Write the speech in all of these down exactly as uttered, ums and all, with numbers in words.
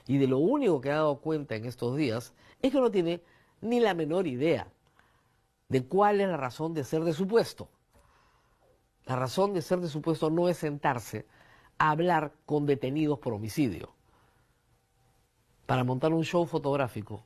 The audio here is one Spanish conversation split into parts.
y de lo único que ha dado cuenta en estos días es que no tiene ni la menor idea de cuál es la razón de ser de su puesto. La razón de ser de su puesto no es sentarse a hablar con detenidos por homicidio, para montar un show fotográfico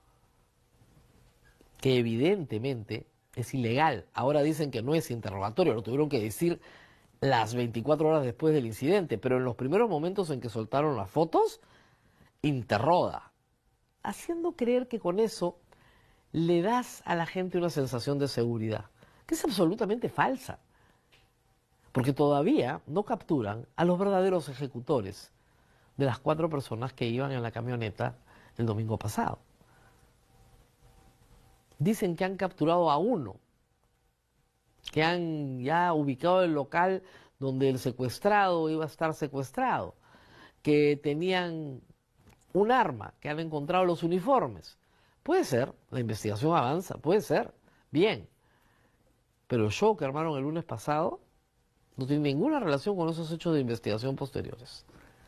que evidentemente es ilegal. Ahora dicen que no es interrogatorio, lo tuvieron que decir las veinticuatro horas después del incidente, pero en los primeros momentos en que soltaron las fotos, interroga, haciendo creer que con eso le das a la gente una sensación de seguridad, que es absolutamente falsa, porque todavía no capturan a los verdaderos ejecutores de las cuatro personas que iban en la camioneta el domingo pasado. Dicen que han capturado a uno, que han ya ubicado el local donde el secuestrado iba a estar secuestrado, que tenían un arma, que han encontrado los uniformes. Puede ser, la investigación avanza, puede ser, bien. Pero el show que armaron el lunes pasado no tiene ninguna relación con esos hechos de investigación posteriores.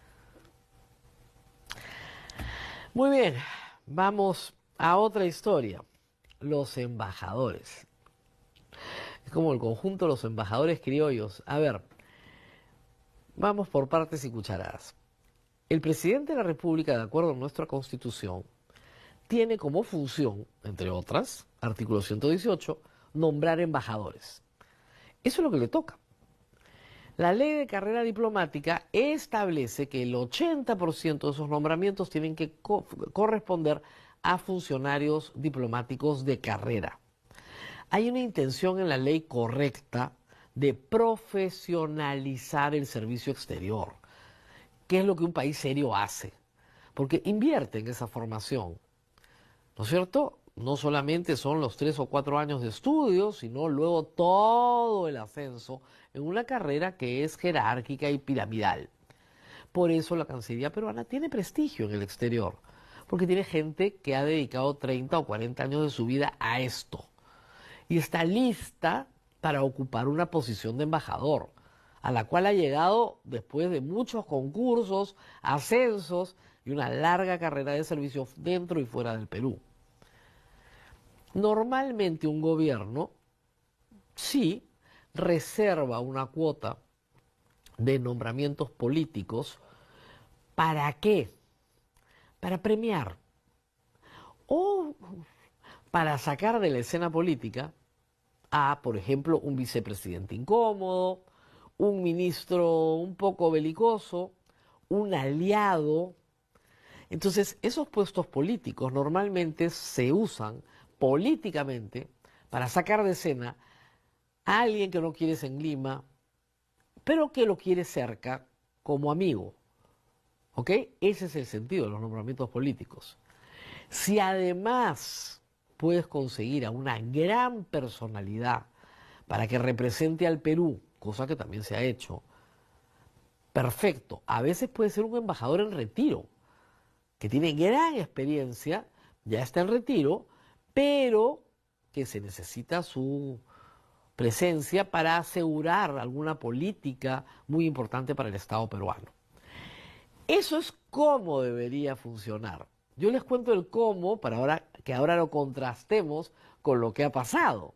Muy bien, vamos a otra historia. Los embajadores. Es como el conjunto de los embajadores criollos. A ver, vamos por partes y cucharadas. El presidente de la República, de acuerdo a nuestra Constitución, tiene como función, entre otras, artículo ciento dieciocho, nombrar embajadores. Eso es lo que le toca. La ley de carrera diplomática establece que el ochenta por ciento de esos nombramientos tienen que co- corresponder a funcionarios diplomáticos de carrera. Hay una intención en la ley correcta de profesionalizar el servicio exterior, que es lo que un país serio hace, porque invierte en esa formación, ¿no es cierto? No solamente son los tres o cuatro años de estudio, sino luego todo el ascenso en una carrera que es jerárquica y piramidal. Por eso la Cancillería peruana tiene prestigio en el exterior, porque tiene gente que ha dedicado treinta o cuarenta años de su vida a esto y está lista para ocupar una posición de embajador, a la cual ha llegado después de muchos concursos, ascensos y una larga carrera de servicio dentro y fuera del Perú. Normalmente un gobierno sí reserva una cuota de nombramientos políticos. ¿Para qué? Para premiar o para sacar de la escena política a, por ejemplo, un vicepresidente incómodo, un ministro un poco belicoso, un aliado. Entonces, esos puestos políticos normalmente se usan políticamente para sacar de escena a alguien que no quieres en Lima, pero que lo quiere cerca como amigo. ¿Ok? Ese es el sentido de los nombramientos políticos. Si además puedes conseguir a una gran personalidad para que represente al Perú, cosa que también se ha hecho, perfecto. A veces puede ser un embajador en retiro, que tiene gran experiencia, ya está en retiro, pero que se necesita su presencia para asegurar alguna política muy importante para el Estado peruano. Eso es cómo debería funcionar. Yo les cuento el cómo para ahora, que ahora lo contrastemos con lo que ha pasado.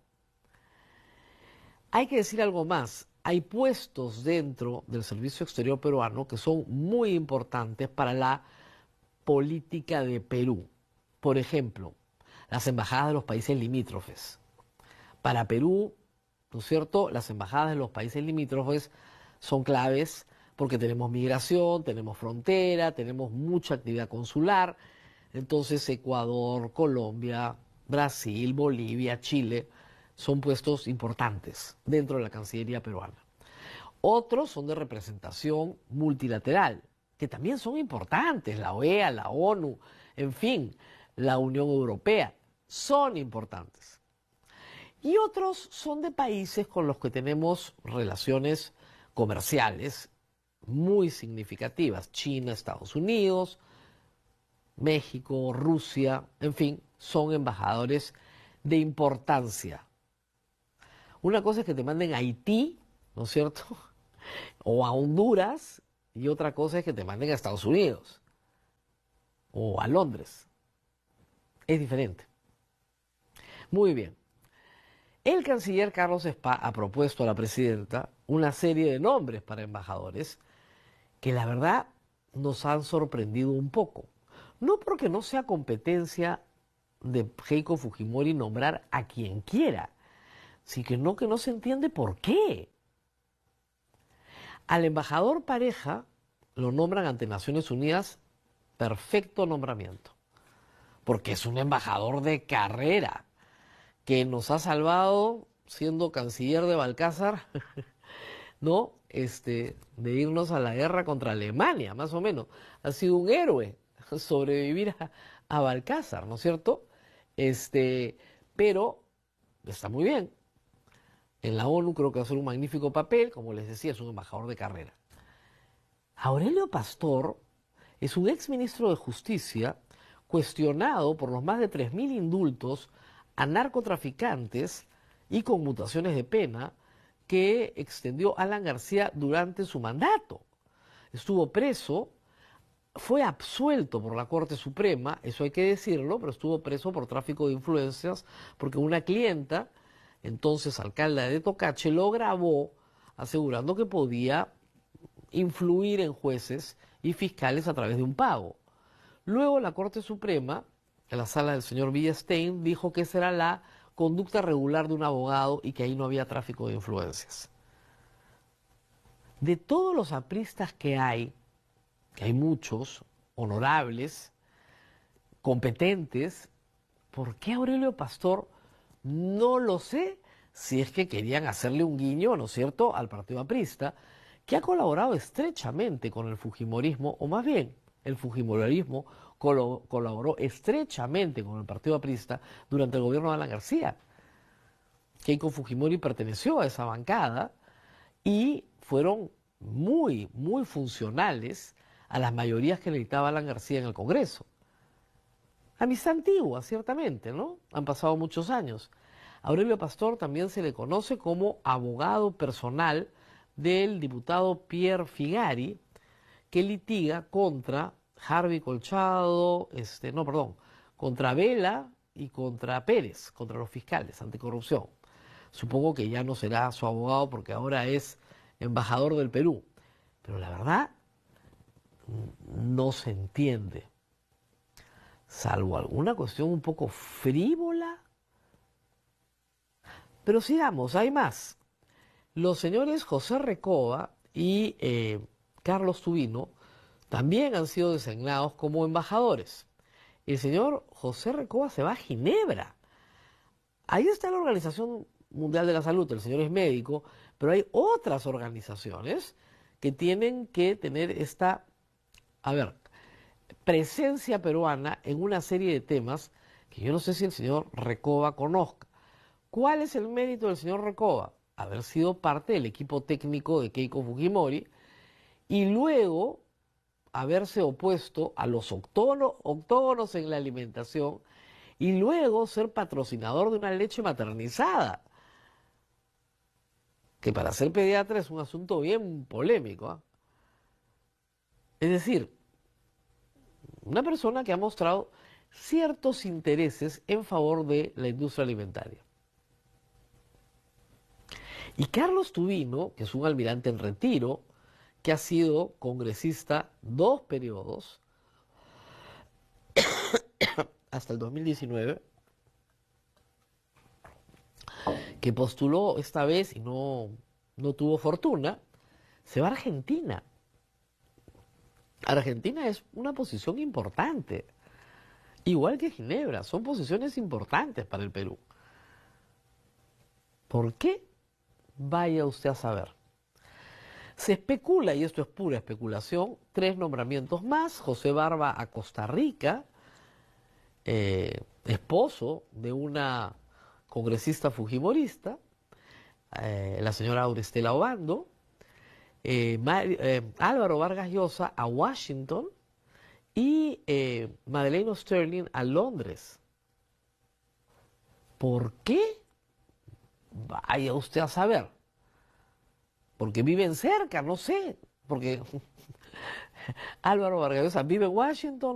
Hay que decir algo más. Hay puestos dentro del Servicio Exterior peruano que son muy importantes para la política de Perú. Por ejemplo, las embajadas de los países limítrofes. Para Perú, ¿no es cierto?, las embajadas de los países limítrofes son claves porque tenemos migración, tenemos frontera, tenemos mucha actividad consular. Entonces Ecuador, Colombia, Brasil, Bolivia, Chile son puestos importantes dentro de la Cancillería peruana. Otros son de representación multilateral, que también son importantes, la O E A, la ONU, en fin, la Unión Europea, son importantes. Y otros son de países con los que tenemos relaciones comerciales muy significativas, China, Estados Unidos, México, Rusia, en fin, son embajadores de importancia. Una cosa es que te manden a Haití, ¿no es cierto?, o a Honduras, y otra cosa es que te manden a Estados Unidos. o a Londres. Es diferente. Muy bien. El canciller Carlos Spa ha propuesto a la presidenta una serie de nombres para embajadores que la verdad nos han sorprendido un poco. No porque no sea competencia de Keiko Fujimori nombrar a quien quiera, sino que no se entiende por qué. Al embajador Pareja lo nombran ante Naciones Unidas, perfecto nombramiento, porque es un embajador de carrera que nos ha salvado siendo canciller de Balcázar, ¿no? Este, de irnos a la guerra contra Alemania, más o menos. Ha sido un héroe sobrevivir a, a Balcázar, ¿no es cierto? Este, pero está muy bien. En la ONU creo que va a hacer un magnífico papel, como les decía, es un embajador de carrera. Aurelio Pastor es un exministro de Justicia cuestionado por los más de tres mil indultos a narcotraficantes y conmutaciones de pena que extendió Alan García durante su mandato. Estuvo preso, fue absuelto por la Corte Suprema, eso hay que decirlo, pero estuvo preso por tráfico de influencias porque una clienta, entonces alcalde de Tocache, lo grabó asegurando que podía influir en jueces y fiscales a través de un pago. Luego la Corte Suprema, en la sala del señor Villestein, dijo que esa era la conducta regular de un abogado y que ahí no había tráfico de influencias. De todos los apristas que hay, que hay muchos, honorables, competentes, ¿por qué Aurelio Pastor? No lo sé, si es que querían hacerle un guiño, ¿no es cierto?, al partido aprista, que ha colaborado estrechamente con el fujimorismo, o más bien, el fujimorismo colaboró estrechamente con el partido aprista durante el gobierno de Alan García. Keiko Fujimori perteneció a esa bancada y fueron muy, muy funcionales a las mayorías que necesitaba Alan García en el Congreso. Amistad antigua, ciertamente, ¿no? Han pasado muchos años. A Aurelio Pastor también se le conoce como abogado personal del diputado Pierre Figari, que litiga contra Harvey Colchado, este, no, perdón, contra Vela y contra Pérez, contra los fiscales anticorrupción. Supongo que ya no será su abogado porque ahora es embajador del Perú. Pero la verdad, no se entiende. Salvo alguna cuestión un poco frívola. Pero sigamos, hay más. Los señores José Recoba y eh, Carlos Tubino también han sido designados como embajadores. El señor José Recoba se va a Ginebra. Ahí está la Organización Mundial de la Salud, el señor es médico, pero hay otras organizaciones que tienen que tener esta, a ver, presencia peruana en una serie de temas que yo no sé si el señor Recoba conozca. ¿Cuál es el mérito del señor Recoba? Haber sido parte del equipo técnico de Keiko Fujimori y luego haberse opuesto a los octógonos en la alimentación y luego ser patrocinador de una leche maternizada, que para ser pediatra es un asunto bien polémico, ¿eh? Es decir, una persona que ha mostrado ciertos intereses en favor de la industria alimentaria. Y Carlos Tubino, que es un almirante en retiro, que ha sido congresista dos periodos, hasta el dos mil diecinueve, que postuló esta vez y no, no tuvo fortuna, se va a Argentina. Argentina es una posición importante, igual que Ginebra, son posiciones importantes para el Perú. ¿Por qué? Vaya usted a saber. Se especula, y esto es pura especulación, tres nombramientos más: José Barba a Costa Rica, eh, esposo de una congresista fujimorista, eh, la señora Aurestela Obando, eh, eh, Álvaro Vargas Llosa a Washington y eh, Madeleine Sterling a Londres. ¿Por qué? Vaya usted a saber. Porque viven cerca, no sé. Porque Álvaro Vargas Llosa vive en Washington,